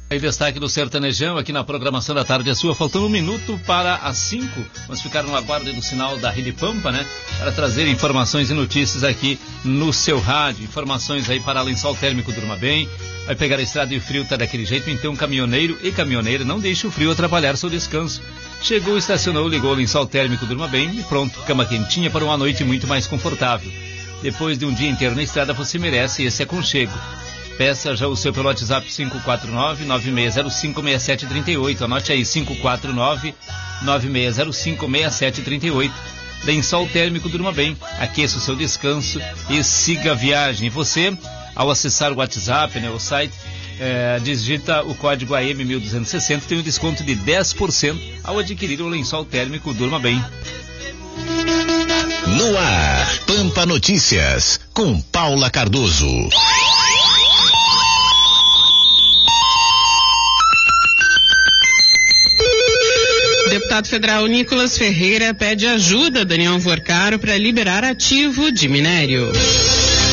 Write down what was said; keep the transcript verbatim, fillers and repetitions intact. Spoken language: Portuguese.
Em destaque do Sertanejão, aqui na programação da tarde é sua, faltando um minuto para as cinco. Vamos ficar no aguardo do sinal da Rede Pampa, né? Para trazer informações e notícias aqui no seu rádio. Informações aí para Lençol Térmico, durma bem. Vai pegar a estrada e o frio tá daquele jeito, então caminhoneiro e caminhoneira, não deixe o frio atrapalhar seu descanso. Chegou, estacionou, ligou o Lençol Térmico, durma bem e pronto. Cama quentinha para uma noite muito mais confortável. Depois de um dia inteiro na estrada, você merece esse aconchego. Peça já o seu pelo WhatsApp cinco quatro nove, nove seis zero cinco, seis sete três oito. Anote aí, cinco quatro nove, nove seis zero cinco, seis sete três oito. Lençol Térmico, durma bem, aqueça o seu descanso e siga a viagem. E você, ao acessar o WhatsApp, né, o site, é, digita o código A M mil duzentos e sessenta, tem um desconto de dez por cento ao adquirir o Lençol Térmico, durma bem. No ar, Pampa Notícias, com Paula Cardoso. Deputado federal Nicolas Ferreira pede ajuda a Daniel Vorcaro para liberar ativo de minério.